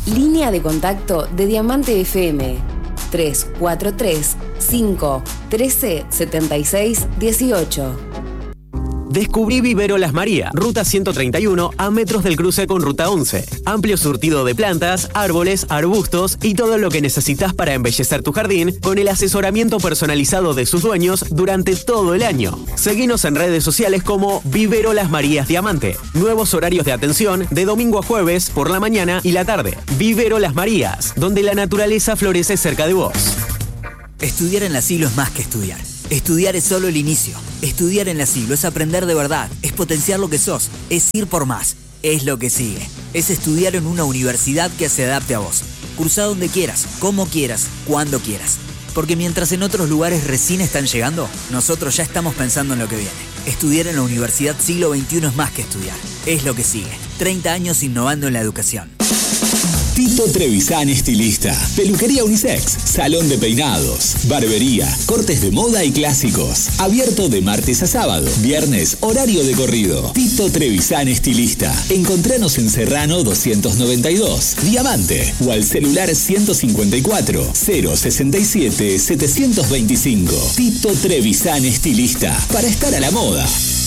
Línea de contacto de Diamante FM 343 5 13 76 18. Descubrí Vivero Las Marías, Ruta 131 a metros del cruce con Ruta 11. Amplio surtido de plantas, árboles, arbustos y todo lo que necesitas para embellecer tu jardín con el asesoramiento personalizado de sus dueños durante todo el año. Seguinos en redes sociales como Vivero Las Marías Diamante. Nuevos horarios de atención de domingo a jueves por la mañana y la tarde. Vivero Las Marías, donde la naturaleza florece cerca de vos. Estudiar en la Siglo es más que estudiar. Estudiar es solo el inicio. Estudiar en la Siglo es aprender de verdad, es potenciar lo que sos, es ir por más, es lo que sigue. Es estudiar en una universidad que se adapte a vos. Cursa donde quieras, como quieras, cuando quieras. Porque mientras en otros lugares recién están llegando, nosotros ya estamos pensando en lo que viene. Estudiar en la Universidad Siglo XXI es más que estudiar, es lo que sigue. 30 años innovando en la educación. Tito Trevisan Estilista, peluquería unisex, salón de peinados, barbería, cortes de moda y clásicos. Abierto de martes a sábado, viernes, horario de corrido. Tito Trevisan Estilista. Encontranos en Serrano 292, Diamante, o al celular 154 067 725. Tito Trevisan Estilista, para estar a la moda.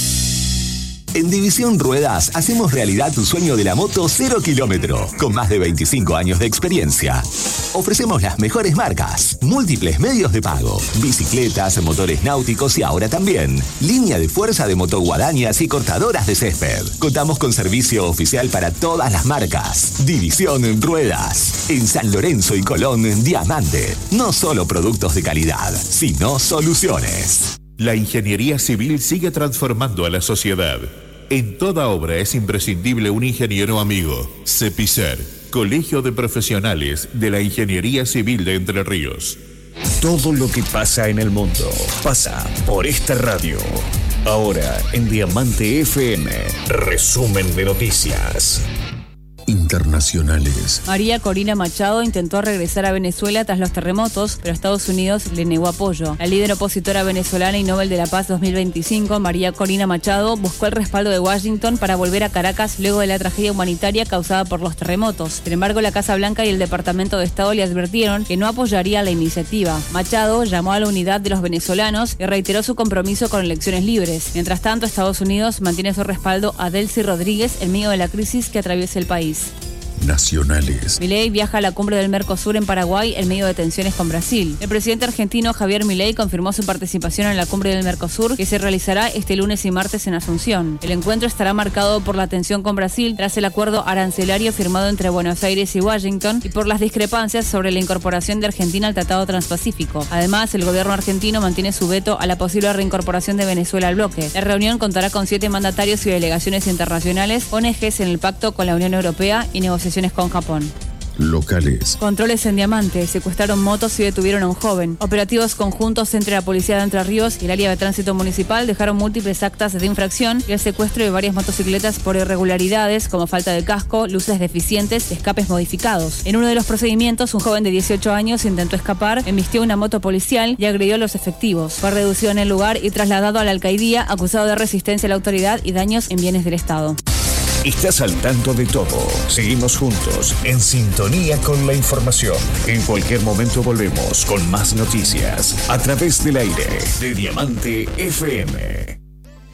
En División Ruedas hacemos realidad tu sueño de la moto 0 kilómetro, con más de 25 años de experiencia. Ofrecemos las mejores marcas, múltiples medios de pago, bicicletas, motores náuticos y ahora también línea de fuerza de motoguadañas y cortadoras de césped. Contamos con servicio oficial para todas las marcas. División Ruedas. En San Lorenzo y Colón, Diamante. No solo productos de calidad, sino soluciones. La ingeniería civil sigue transformando a la sociedad. En toda obra es imprescindible un ingeniero amigo. CEPICER, Colegio de Profesionales de la Ingeniería Civil de Entre Ríos. Todo lo que pasa en el mundo pasa por esta radio. Ahora en Diamante FM, resumen de noticias internacionales. María Corina Machado intentó regresar a Venezuela tras los terremotos, pero Estados Unidos le negó apoyo. La líder opositora venezolana y Nobel de la Paz 2025, María Corina Machado, buscó el respaldo de Washington para volver a Caracas luego de la tragedia humanitaria causada por los terremotos. Sin embargo, la Casa Blanca y el Departamento de Estado le advirtieron que no apoyaría la iniciativa. Machado llamó a la unidad de los venezolanos y reiteró su compromiso con elecciones libres. Mientras tanto, Estados Unidos mantiene su respaldo a Delcy Rodríguez en medio de la crisis que atraviesa el país. Nacionales. Milei viaja a la cumbre del Mercosur en Paraguay en medio de tensiones con Brasil. El presidente argentino Javier Milei confirmó su participación en la cumbre del Mercosur, que se realizará este lunes y martes en Asunción. El encuentro estará marcado por la tensión con Brasil tras el acuerdo arancelario firmado entre Buenos Aires y Washington y por las discrepancias sobre la incorporación de Argentina al Tratado Transpacífico. Además, el gobierno argentino mantiene su veto a la posible reincorporación de Venezuela al bloque. La reunión contará con 7 mandatarios y delegaciones internacionales, ONGs en el pacto con la Unión Europea y negociaciones con Japón. Locales. Controles en Diamante. Secuestraron motos y detuvieron a un joven. Operativos conjuntos entre la Policía de Entre Ríos y el área de tránsito municipal dejaron múltiples actas de infracción y el secuestro de varias motocicletas por irregularidades como falta de casco, luces deficientes y escapes modificados. En uno de los procedimientos, un joven de 18 años intentó escapar, embistió una moto policial y agredió a los efectivos. Fue reducido en el lugar y trasladado a la alcaidía acusado de resistencia a la autoridad y daños en bienes del Estado. Estás al tanto de todo. Seguimos juntos, en sintonía con la información. En cualquier momento volvemos con más noticias a través del aire de Diamante FM.